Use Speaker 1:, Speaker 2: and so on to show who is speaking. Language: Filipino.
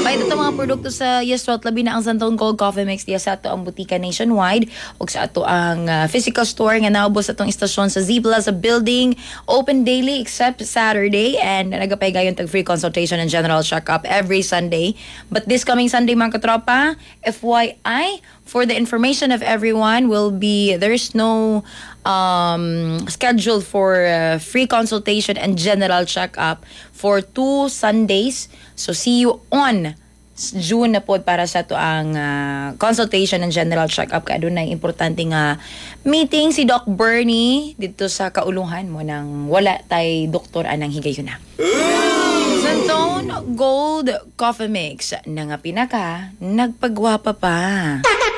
Speaker 1: May ito mga produkto sa Yeswat, labi na ang Santone Gold Coffee Mix diya sa ato ang butika nationwide ug sa ato ang physical store nga naubos atong istasyon sa Z Plaza building, open daily except Saturday, and nagapay gayon tag free consultation and general checkup every Sunday. But this coming Sunday mga katropa, FYI, for the information of everyone, there's no scheduled for free consultation and general checkup for 2 Sundays. So see you on June na po para sa to ang consultation and general checkup. Kaya doon na importante nga meeting si Doc Bernie dito sa kaulungan mo nang wala tay doktor anang higayon na. Santone Gold Coffee Mix na nga pinaka nagpagwapa pa.